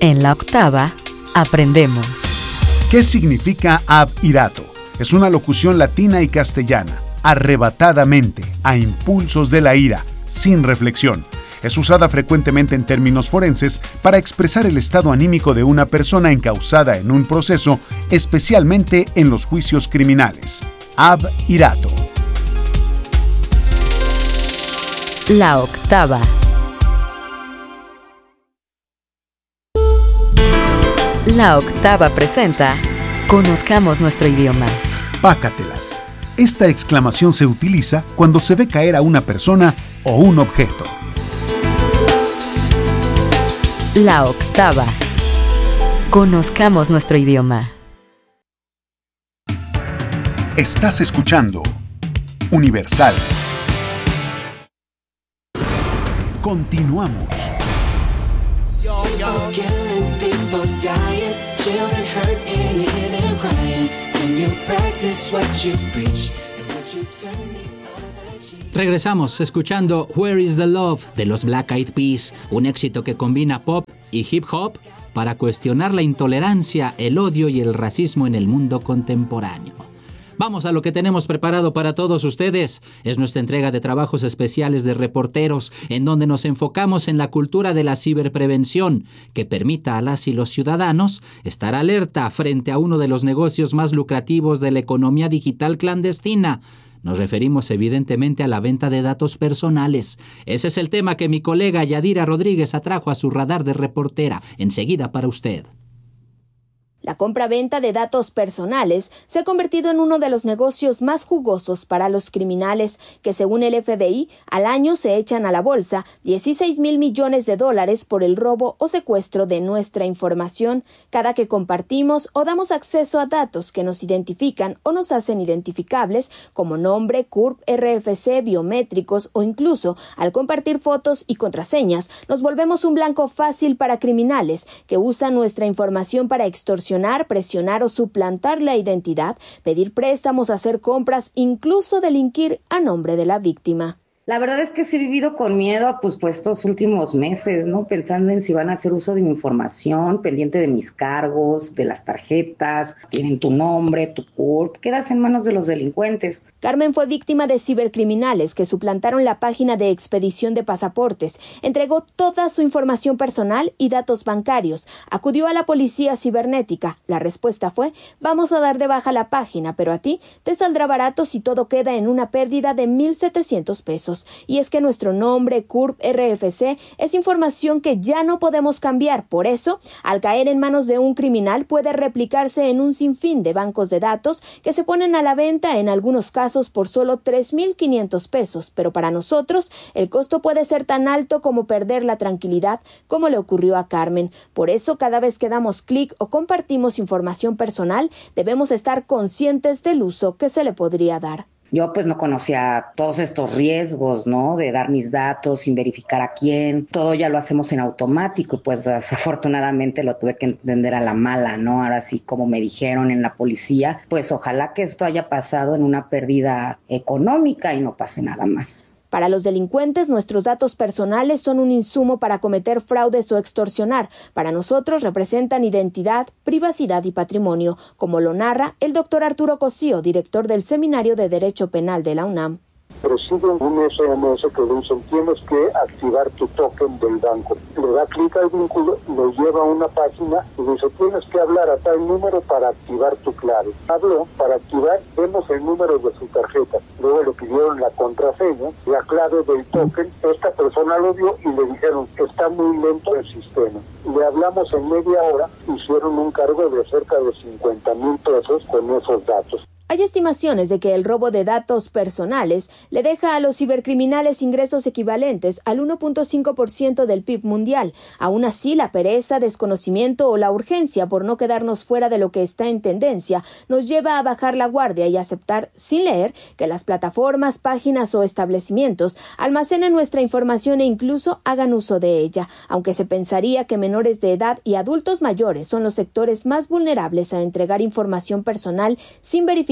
En la octava, aprendemos. ¿Qué significa ab irato? Es una locución latina y castellana, arrebatadamente, a impulsos de la ira, sin reflexión. Es usada frecuentemente en términos forenses para expresar el estado anímico de una persona encausada en un proceso, especialmente en los juicios criminales. Ab irato. La octava. La octava presenta Conozcamos nuestro idioma. Pácatelas. Esta exclamación se utiliza cuando se ve caer a una persona o un objeto. La octava. Conozcamos nuestro idioma. Estás escuchando Universal. Continuamos. Regresamos escuchando Where is the Love de los Black Eyed Peas, un éxito que combina pop y hip hop para cuestionar la intolerancia, el odio y el racismo en el mundo contemporáneo. Vamos a lo que tenemos preparado para todos ustedes. Es nuestra entrega de trabajos especiales de reporteros, en donde nos enfocamos en la cultura de la ciberprevención, que permita a las y los ciudadanos estar alerta frente a uno de los negocios más lucrativos de la economía digital clandestina. Nos referimos evidentemente a la venta de datos personales. Ese es el tema que mi colega Yadira Rodríguez atrajo a su radar de reportera. Enseguida para usted. La compra-venta de datos personales se ha convertido en uno de los negocios más jugosos para los criminales, que según el FBI, al año se echan a la bolsa 16,000 millones de dólares por el robo o secuestro de nuestra información, cada que compartimos o damos acceso a datos que nos identifican o nos hacen identificables, como nombre, CURP, RFC, biométricos o incluso al compartir fotos y contraseñas, nos volvemos un blanco fácil para criminales que usan nuestra información para extorsionar, presionar o suplantar la identidad, pedir préstamos, hacer compras, incluso delinquir a nombre de la víctima. La verdad es que sí he vivido con miedo pues estos últimos meses, ¿no? Pensando en si van a hacer uso de mi información, pendiente de mis cargos, de las tarjetas, tienen tu nombre, tu CURP, quedas en manos de los delincuentes. Carmen fue víctima de cibercriminales que suplantaron la página de expedición de pasaportes, entregó toda su información personal y datos bancarios, acudió a la policía cibernética. La respuesta fue: vamos a dar de baja la página, pero a ti te saldrá barato si todo queda en una pérdida de 1,700 pesos. Y es que nuestro nombre, CURP, RFC es información que ya no podemos cambiar. Por eso, al caer en manos de un criminal, puede replicarse en un sinfín de bancos de datos que se ponen a la venta en algunos casos por solo 3,500 pesos. Pero para nosotros, el costo puede ser tan alto como perder la tranquilidad, como le ocurrió a Carmen. Por eso, cada vez que damos clic o compartimos información personal, debemos estar conscientes del uso que se le podría dar. Yo no conocía todos estos riesgos, ¿no? De dar mis datos sin verificar a quién. Todo ya lo hacemos en automático, desafortunadamente lo tuve que entender a la mala, ¿no? Ahora sí, como me dijeron en la policía, ojalá que esto haya pasado en una pérdida económica y no pase nada más. Para los delincuentes, nuestros datos personales son un insumo para cometer fraudes o extorsionar. Para nosotros representan identidad, privacidad y patrimonio, como lo narra el doctor Arturo Cosío, director del Seminario de Derecho Penal de la UNAM. Reciben un SMS que le dicen: tienes que activar tu token del banco. Le da clic al vínculo, lo lleva a una página y dice: tienes que hablar a tal número para activar tu clave. Habló, para activar, vemos el número de su tarjeta. Luego le pidieron la contraseña, la clave del token. Esta persona lo vio y le dijeron: está muy lento el sistema. Le hablamos en media hora, hicieron un cargo de cerca de 50,000 pesos con esos datos. Hay estimaciones de que el robo de datos personales le deja a los cibercriminales ingresos equivalentes al 1.5% del PIB mundial. Aún así, la pereza, desconocimiento o la urgencia por no quedarnos fuera de lo que está en tendencia nos lleva a bajar la guardia y aceptar, sin leer, que las plataformas, páginas o establecimientos almacenen nuestra información e incluso hagan uso de ella, aunque se pensaría que menores de edad y adultos mayores son los sectores más vulnerables a entregar información personal sin verificar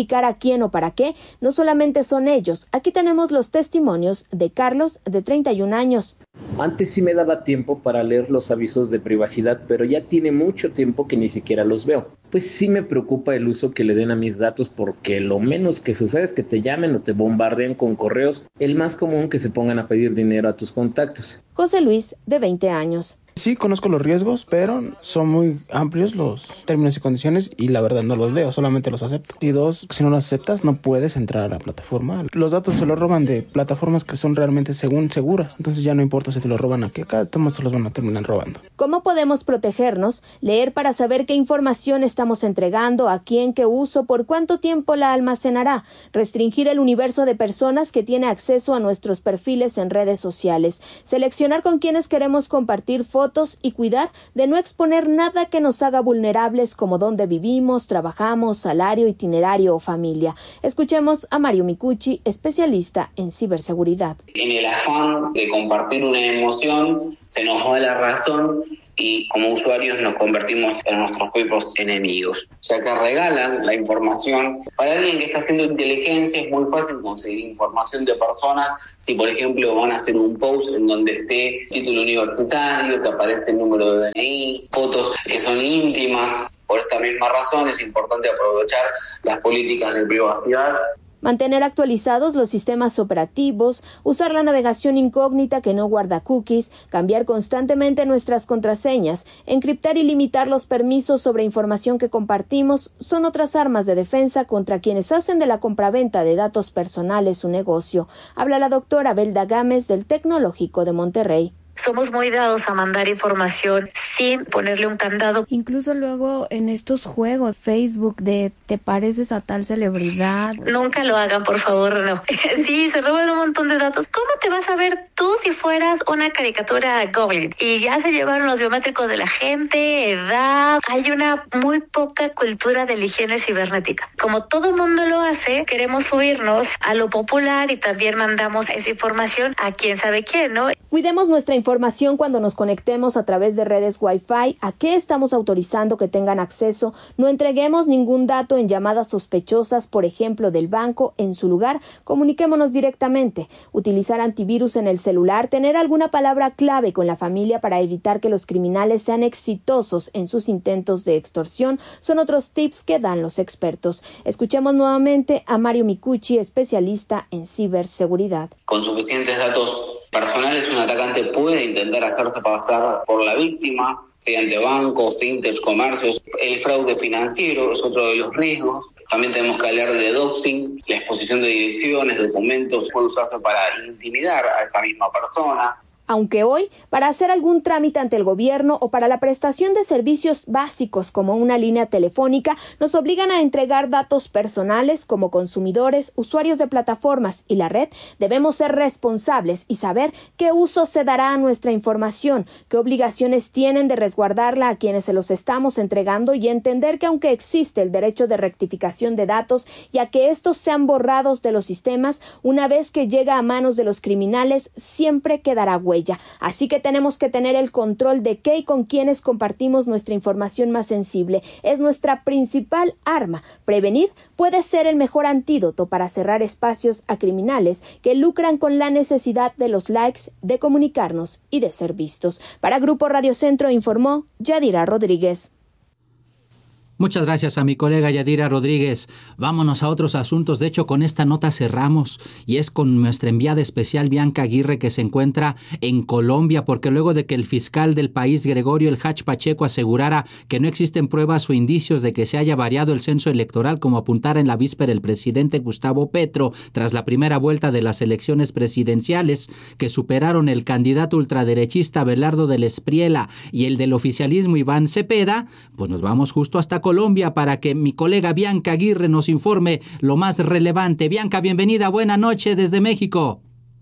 verificar a quién o para qué, no solamente son ellos. Aquí tenemos los testimonios de Carlos, de 31 años. Antes sí me daba tiempo para leer los avisos de privacidad, pero ya tiene mucho tiempo que ni siquiera los veo. Pues sí me preocupa el uso que le den a mis datos, porque lo menos que sucede es que te llamen o te bombardean con correos. El más común, que se pongan a pedir dinero a tus contactos. José Luis, de 20 años. Sí, conozco los riesgos, pero son muy amplios los términos y condiciones y la verdad no los leo, solamente los acepto. Y dos, si no los aceptas no puedes entrar a la plataforma. Los datos se los roban de plataformas que son realmente seguras, entonces ya no importa si te los roban aquí, acá todos se los van a terminar robando. ¿Cómo podemos protegernos? Leer para saber qué información estamos entregando, a quién, qué uso, por cuánto tiempo la almacenará. Restringir el universo de personas que tiene acceso a nuestros perfiles en redes sociales. Seleccionar con quienes queremos compartir fotos y cuidar de no exponer nada que nos haga vulnerables, como dónde vivimos, trabajamos, salario, itinerario o familia. Escuchemos a Mario Micucci, especialista en ciberseguridad. En el afán de compartir una emoción, se nos va la razón y como usuarios nos convertimos en nuestros propios enemigos, ya que regalan la información. Para alguien que está haciendo inteligencia es muy fácil conseguir información de personas. Si por ejemplo van a hacer un post en donde esté título universitario, que aparece el número de DNI, fotos que son íntimas. Por esta misma razón es importante aprovechar las políticas de privacidad. Mantener actualizados los sistemas operativos, usar la navegación incógnita que no guarda cookies, cambiar constantemente nuestras contraseñas, encriptar y limitar los permisos sobre información que compartimos son otras armas de defensa contra quienes hacen de la compraventa de datos personales su negocio. Habla la doctora Belda Gámez del Tecnológico de Monterrey. Somos muy dados a mandar información sin ponerle un candado. Incluso luego en estos juegos, Facebook, de te pareces a tal celebridad. Nunca lo hagan, por favor, no. Sí, se roban un montón de datos. ¿Cómo te vas a ver tú si fueras una caricatura Goblin? Y ya se llevaron los biométricos de la gente, edad. Hay una muy poca cultura de la higiene cibernética. Como todo mundo lo hace, queremos subirnos a lo popular y también mandamos esa información a quién sabe quién, ¿no? Cuidemos nuestra información cuando nos conectemos a través de redes Wi-Fi, a qué estamos autorizando que tengan acceso, no entreguemos ningún dato en llamadas sospechosas, por ejemplo, del banco. En su lugar, comuniquémonos directamente, utilizar antivirus en el celular, tener alguna palabra clave con la familia para evitar que los criminales sean exitosos en sus intentos de extorsión, son otros tips que dan los expertos. Escuchemos nuevamente a Mario Micucci, especialista en ciberseguridad. Con suficientes datos personales, un atacante puede intentar hacerse pasar por la víctima, sea ante bancos, fintechs, comercios. El fraude financiero es otro de los riesgos. También tenemos que hablar de doxing, la exposición de direcciones, documentos, puede usarse para intimidar a esa misma persona. Aunque hoy, para hacer algún trámite ante el gobierno o para la prestación de servicios básicos como una línea telefónica, nos obligan a entregar datos personales como consumidores, usuarios de plataformas y la red, debemos ser responsables y saber qué uso se dará a nuestra información, qué obligaciones tienen de resguardarla a quienes se los estamos entregando y entender que aunque existe el derecho de rectificación de datos y a que estos sean borrados de los sistemas, una vez que llega a manos de los criminales, siempre quedará huella. Así que tenemos que tener el control de qué y con quiénes compartimos nuestra información más sensible. Es nuestra principal arma. Prevenir puede ser el mejor antídoto para cerrar espacios a criminales que lucran con la necesidad de los likes, de comunicarnos y de ser vistos. Para Grupo Radio Centro informó Yadira Rodríguez. Muchas gracias a mi colega Yadira Rodríguez. Vámonos a otros asuntos. De hecho, con esta nota cerramos y es con nuestra enviada especial Bianca Aguirre, que se encuentra en Colombia, porque luego de que el fiscal del país, Gregorio El Hach Pacheco, asegurara que no existen pruebas o indicios de que se haya variado el censo electoral, como apuntara en la víspera el presidente Gustavo Petro, tras la primera vuelta de las elecciones presidenciales, que superaron el candidato ultraderechista Abelardo del Espriella y el del oficialismo Iván Cepeda, pues nos vamos justo hasta Colombia para que mi colega Bianca Aguirre nos informe lo más relevante. Bianca, bienvenida, buena noche desde México.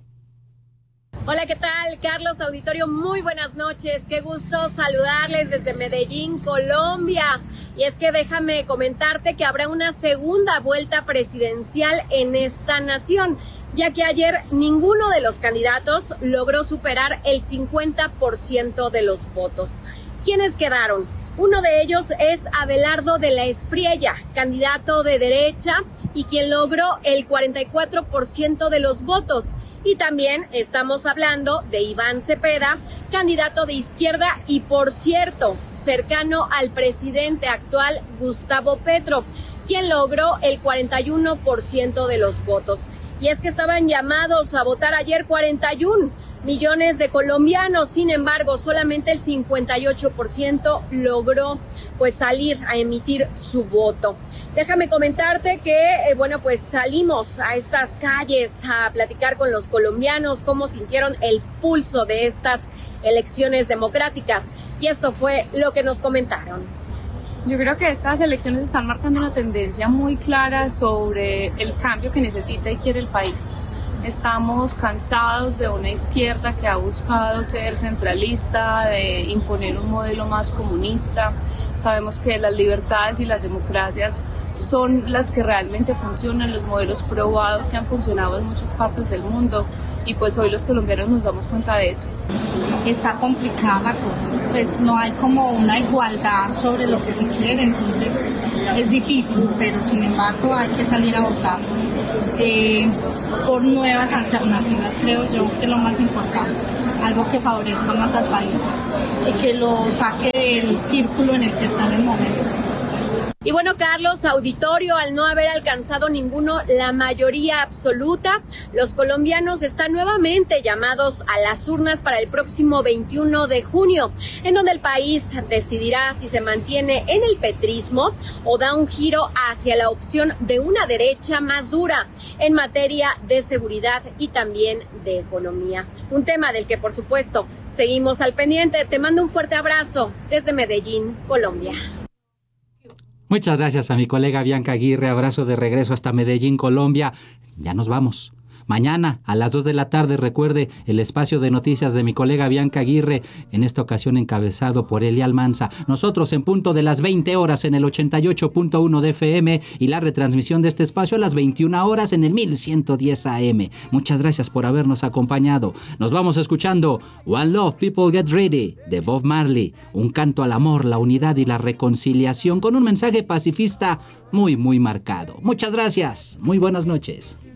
Hola, ¿qué tal? Carlos, auditorio, muy buenas noches. Qué gusto saludarles desde Medellín, Colombia. Y es que déjame comentarte que habrá una segunda vuelta presidencial en esta nación, ya que ayer ninguno de los candidatos logró superar el 50% de los votos. ¿Quiénes quedaron? Uno de ellos es Abelardo de la Espriella, candidato de derecha y quien logró el 44% de los votos. Y también estamos hablando de Iván Cepeda, candidato de izquierda y, por cierto, cercano al presidente actual Gustavo Petro, quien logró el 41% de los votos. Y es que estaban llamados a votar ayer 41 millones de colombianos, sin embargo, solamente el 58% logró salir a emitir su voto. Déjame comentarte que, pues salimos a estas calles a platicar con los colombianos cómo sintieron el pulso de estas elecciones democráticas. Y esto fue lo que nos comentaron. Yo creo que estas elecciones están marcando una tendencia muy clara sobre el cambio que necesita y quiere el país. Estamos cansados de una izquierda que ha buscado ser centralista, de imponer un modelo más comunista. Sabemos que las libertades y las democracias son las que realmente funcionan, los modelos probados que han funcionado en muchas partes del mundo, y pues hoy los colombianos nos damos cuenta de eso. Está complicada la cosa, pues no hay como una igualdad sobre lo que se quiere, entonces es difícil, pero sin embargo hay que salir a votar por nuevas alternativas, creo yo que es lo más importante, algo que favorezca más al país y que lo saque del círculo en el que está en el momento. Y bueno, Carlos, auditorio, al no haber alcanzado ninguno la mayoría absoluta, los colombianos están nuevamente llamados a las urnas para el próximo 21 de junio, en donde el país decidirá si se mantiene en el petrismo o da un giro hacia la opción de una derecha más dura en materia de seguridad y también de economía. Un tema del que, por supuesto, seguimos al pendiente. Te mando un fuerte abrazo desde Medellín, Colombia. Muchas gracias a mi colega Bianca Aguirre. Abrazo de regreso hasta Medellín, Colombia. Ya nos vamos. Mañana a las 2 de la tarde, recuerde el espacio de noticias de mi colega Bianca Aguirre, en esta ocasión encabezado por Eli Almanza. Nosotros en punto de las 20 horas en el 88.1 de FM y la retransmisión de este espacio a las 21 horas en el 1110 AM. Muchas gracias por habernos acompañado. Nos vamos escuchando One Love, People Get Ready de Bob Marley. Un canto al amor, la unidad y la reconciliación con un mensaje pacifista muy, muy marcado. Muchas gracias. Muy buenas noches.